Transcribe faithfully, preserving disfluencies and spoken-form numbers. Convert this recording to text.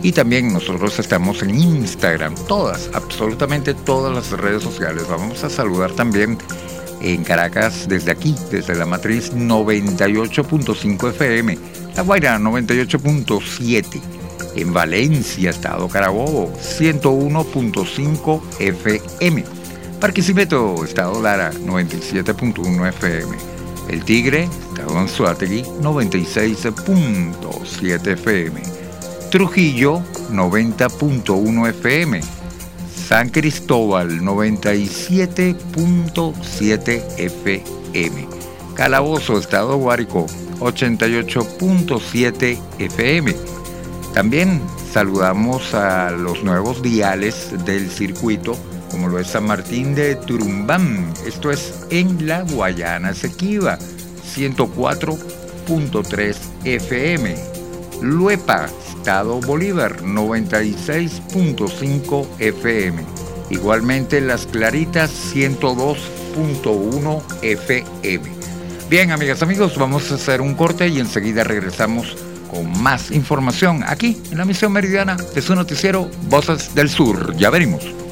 Y también nosotros estamos en Instagram, todas, absolutamente todas las redes sociales. Vamos a saludar también en Caracas, desde aquí, desde la matriz noventa y ocho punto cinco F M, La Guaira noventa y ocho punto siete, en Valencia, Estado Carabobo, ciento uno punto cinco F M, Barquisimeto, Estado Lara, noventa y siete punto uno F M, El Tigre, Estado Anzoátegui, noventa y seis punto siete F M, Trujillo, noventa punto uno F M, San Cristóbal, noventa y siete punto siete F M, Calabozo, Estado Guárico, ochenta y ocho punto siete F M. También saludamos a los nuevos diales del circuito, como lo es San Martín de Turumbán, esto es en la Guayana Esequiba, ciento cuatro punto tres F M, Luepa, Estado Bolívar, noventa y seis punto cinco F M, igualmente Las Claritas, ciento dos punto uno F M. Bien, amigas, amigos, vamos a hacer un corte y enseguida regresamos con más información aquí en la Misión Meridiana de su noticiero Voces del Sur. Ya venimos.